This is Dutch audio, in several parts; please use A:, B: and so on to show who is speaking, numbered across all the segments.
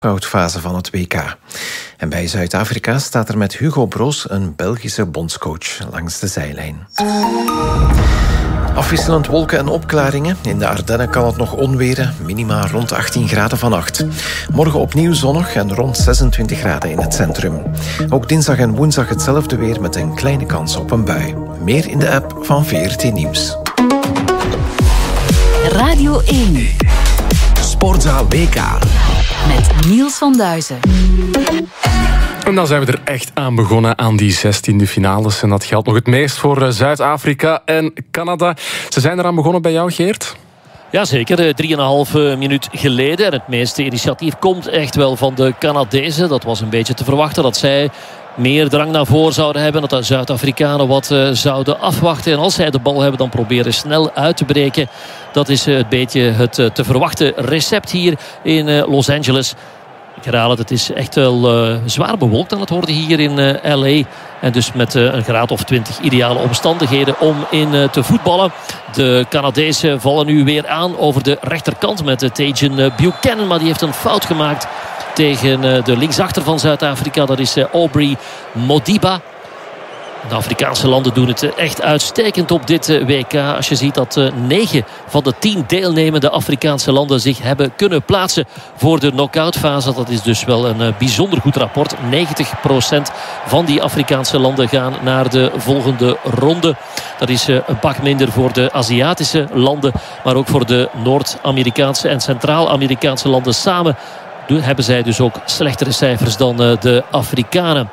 A: knock-outfase van het WK. En bij Zuid-Afrika staat er met Hugo Broos een Belgische bondscoach langs de zijlijn. Afwisselend wolken en opklaringen. In de Ardennen kan het nog onweren. Minima rond 18 graden vannacht. Morgen opnieuw zonnig en rond 26 graden in het centrum. Ook dinsdag en woensdag hetzelfde weer met een kleine kans op een bui. Meer in de app van VRT Nieuws.
B: Radio 1.
C: Sportza WK.
B: Met Niels van Duizen.
D: En dan zijn we er echt aan begonnen aan die 16e finales. En dat geldt nog het meest voor Zuid-Afrika en Canada. Ze zijn eraan begonnen bij jou, Geert?
E: Jazeker, 3,5 minuut geleden. En het meeste initiatief komt echt wel van de Canadezen. Dat was een beetje te verwachten dat zij meer drang naar voren zouden hebben. Dat de Zuid-Afrikanen wat zouden afwachten. En als zij de bal hebben, dan proberen snel uit te breken. Dat is een beetje het te verwachten recept hier in Los Angeles. Ik herhaal het is echt wel zwaar bewolkt aan het worden hier in L.A. En dus met een graad of 20 ideale omstandigheden om in te voetballen. De Canadezen vallen nu weer aan over de rechterkant met Tajon Buchanan. Maar die heeft een fout gemaakt tegen de linksachter van Zuid-Afrika. Dat is Aubrey Modiba. De Afrikaanse landen doen het echt uitstekend op dit WK. Als je ziet dat 9 van de 10 deelnemende Afrikaanse landen zich hebben kunnen plaatsen voor de knock-outfase. Dat is dus wel een bijzonder goed rapport. 90% van die Afrikaanse landen gaan naar de volgende ronde. Dat is een pak minder voor de Aziatische landen. Maar ook voor de Noord-Amerikaanse en Centraal-Amerikaanse landen samen hebben zij dus ook slechtere cijfers dan de Afrikanen.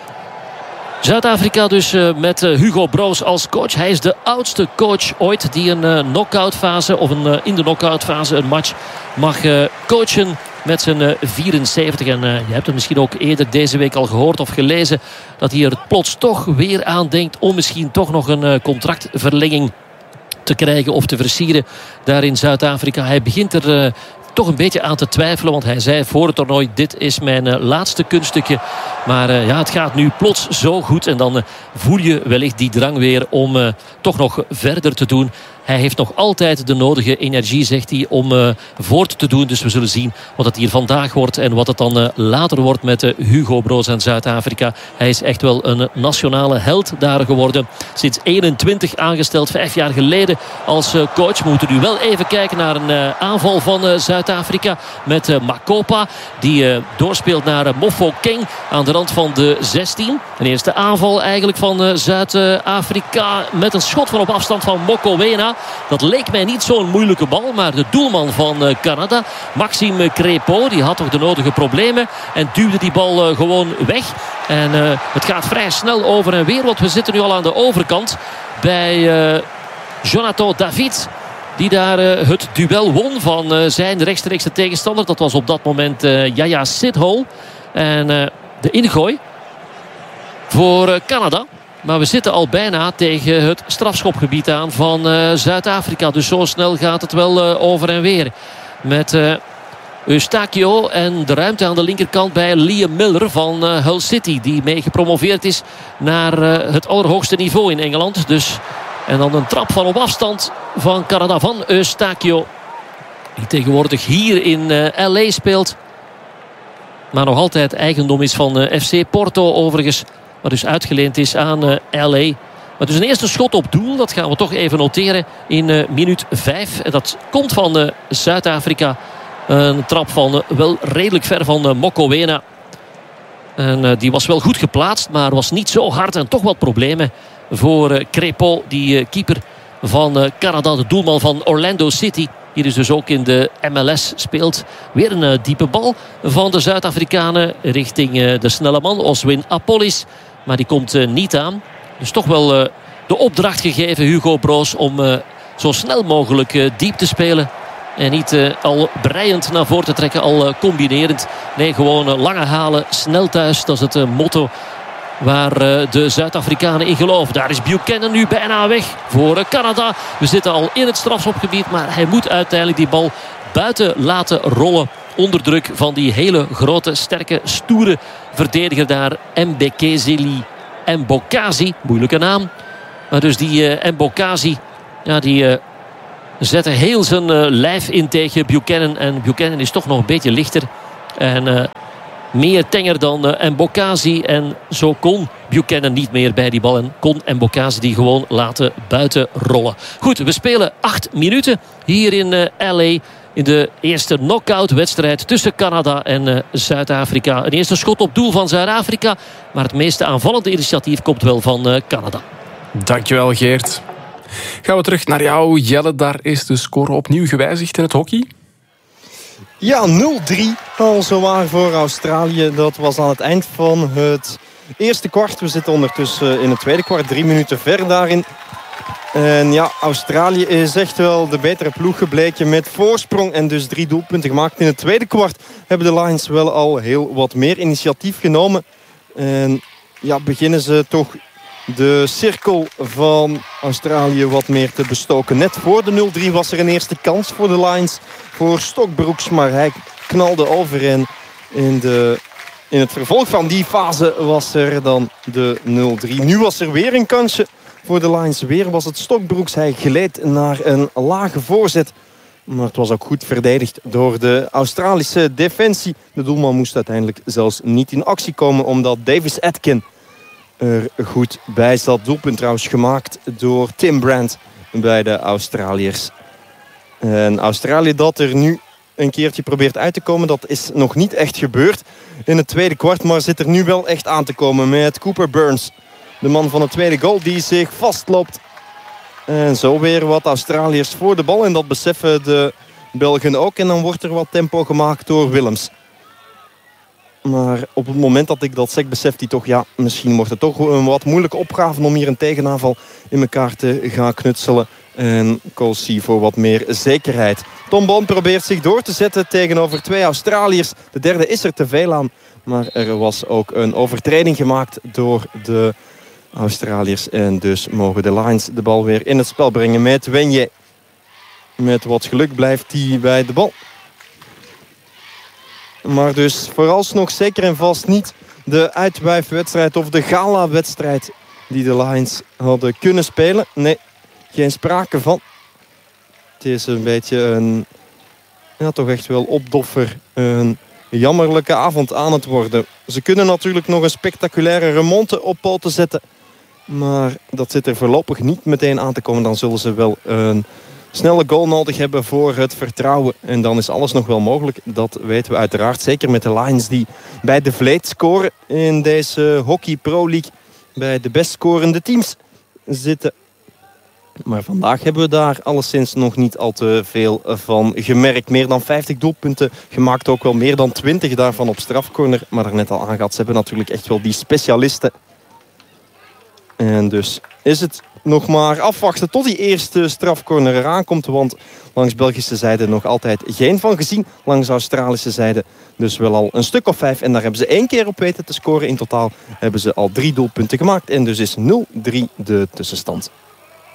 E: Zuid-Afrika dus met Hugo Broos als coach. Hij is de oudste coach ooit die een knock-outfase of in de knock-outfase een match mag coachen met zijn 74. En je hebt het misschien ook eerder deze week al gehoord of gelezen dat hij er plots toch weer aan denkt om misschien toch nog een contractverlenging te krijgen of te versieren daar in Zuid-Afrika. Hij begint er toch een beetje aan te twijfelen. Want hij zei voor het toernooi, dit is mijn laatste kunststukje. Maar het gaat nu plots zo goed. En dan voel je wellicht die drang weer om toch nog verder te doen. Hij heeft nog altijd de nodige energie, zegt hij, om voort te doen. Dus we zullen zien wat het hier vandaag wordt en wat het dan later wordt met Hugo Broos en Zuid-Afrika. Hij is echt wel een nationale held daar geworden. Sinds 21 aangesteld, 5 jaar geleden als coach. We moeten nu wel even kijken naar een aanval van Zuid-Afrika met Makopa. Die doorspeelt naar Mofokeng aan de rand van de 16. Een eerste aanval eigenlijk van Zuid-Afrika met een schot van op afstand van Mokoena. Dat leek mij niet zo'n moeilijke bal. Maar de doelman van Canada, Maxime Crépeau, die had toch de nodige problemen. En duwde die bal gewoon weg. En het gaat vrij snel over en weer. Want we zitten nu al aan de overkant bij Jonathan David. Die daar het duel won van zijn rechtstreekse tegenstander. Dat was op dat moment Yaya Sidhole. En de ingooi voor Canada. Maar we zitten al bijna tegen het strafschopgebied aan van Zuid-Afrika. Dus zo snel gaat het wel over en weer. Met Eustachio en de ruimte aan de linkerkant bij Liam Miller van Hull City. Die mee gepromoveerd is naar het allerhoogste niveau in Engeland. Dus, en dan een trap van op afstand van Canada van Eustachio. Die tegenwoordig hier in L.A. speelt. Maar nog altijd eigendom is van FC Porto overigens. Wat dus uitgeleend is aan L.A. Maar dus een eerste schot op doel. Dat gaan we toch even noteren in minuut 5. En dat komt van Zuid-Afrika. Een trap van wel redelijk ver van Mokoena. En die was wel goed geplaatst. Maar was niet zo hard. En toch wat problemen voor Crépeau. Die keeper van Canada. De doelman van Orlando City. Hier is dus ook in de MLS speelt. Weer een diepe bal van de Zuid-Afrikanen richting de snelle man Oswin Apollis. Maar die komt niet aan. Dus toch wel de opdracht gegeven Hugo Broos om zo snel mogelijk diep te spelen. En niet al breiend naar voren te trekken, al combinerend. Nee, gewoon lange halen, snel thuis. Dat is het motto waar de Zuid-Afrikanen in geloven. Daar is Buchanan nu bijna weg voor Canada. We zitten al in het strafschopgebied, maar hij moet uiteindelijk die bal buiten laten rollen. Onder druk van die hele grote, sterke, stoere verdediger daar. Mbekezeli Mbokazi. Moeilijke naam. Maar dus die Mbokazi, ja, die zette heel zijn lijf in tegen Buchanan. En Buchanan is toch nog een beetje lichter. En meer tenger dan Mbokazi. En zo kon Buchanan niet meer bij die bal. En kon Mbokazi die gewoon laten buiten rollen. Goed, we spelen 8 minuten hier in LA. In de eerste knock-out wedstrijd tussen Canada en Zuid-Afrika. Een eerste schot op doel van Zuid-Afrika. Maar het meeste aanvallende initiatief komt wel van Canada.
D: Dankjewel, Geert. Gaan we terug naar jou, Jelle. Daar is de score opnieuw gewijzigd in het hockey.
F: Ja, 0-3 al zowaar voor Australië. Dat was aan het eind van het eerste kwart. We zitten ondertussen in het tweede kwart. 3 minuten ver daarin. En ja, Australië is echt wel de betere ploeg gebleken met voorsprong. En dus 3 doelpunten gemaakt. In het tweede kwart hebben de Lions wel al heel wat meer initiatief genomen. En ja, beginnen ze toch de cirkel van Australië wat meer te bestoken. Net voor de 0-3 was er een eerste kans voor de Lions. Voor Stockbrooks, maar hij knalde over. En in het vervolg van die fase was er dan de 0-3. Nu was er weer een kansje voor de Lions. Weer was het Stockbrooks. Hij gleed naar een lage voorzet. Maar het was ook goed verdedigd door de Australische defensie. De doelman moest uiteindelijk zelfs niet in actie komen, omdat Davis Atkin er goed bij zat. Doelpunt trouwens gemaakt door Tim Brandt bij de Australiërs. En Australië dat er nu een keertje probeert uit te komen, dat is nog niet echt gebeurd in het tweede kwart. Maar zit er nu wel echt aan te komen met Cooper Burns. De man van het tweede goal die zich vastloopt. En zo weer wat Australiërs voor de bal. En dat beseffen de Belgen ook. En dan wordt er wat tempo gemaakt door Willems. Maar op het moment dat ik dat zeg, beseft hij toch, ja, misschien wordt het toch een wat moeilijke opgave om hier een tegenaanval in elkaar te gaan knutselen. En Colsey voor wat meer zekerheid. Tom Bond probeert zich door te zetten tegenover 2 Australiërs. De derde is er te veel aan. Maar er was ook een overtreding gemaakt door de Australiërs. En dus mogen de Lions de bal weer in het spel brengen met Wenje. Met wat geluk blijft hij bij de bal. Maar dus vooralsnog zeker en vast niet de uitwuifwedstrijd of de gala-wedstrijd die de Lions hadden kunnen spelen. Nee, geen sprake van. Het is een beetje een, ja, toch echt wel opdoffer, een jammerlijke avond aan het worden. Ze kunnen natuurlijk nog een spectaculaire remonte op poten zetten. Maar dat zit er voorlopig niet meteen aan te komen. Dan zullen ze wel een snelle goal nodig hebben voor het vertrouwen. En dan is alles nog wel mogelijk. Dat weten we uiteraard. Zeker met de Lions die bij de Vleet scoren in deze Hockey Pro League. Bij de best scorende teams zitten. Maar vandaag hebben we daar alleszins nog niet al te veel van gemerkt. Meer dan 50 doelpunten gemaakt. Ook wel meer dan 20 daarvan op strafcorner. Maar er net al aangehad. Ze hebben natuurlijk echt wel die specialisten. En dus is het nog maar afwachten tot die eerste strafcorner eraan komt. Want langs Belgische zijde nog altijd geen van gezien. Langs Australische zijde dus wel al een stuk of 5. En daar hebben ze 1 keer op weten te scoren. In totaal hebben ze al 3 doelpunten gemaakt. En dus is 0-3 de tussenstand.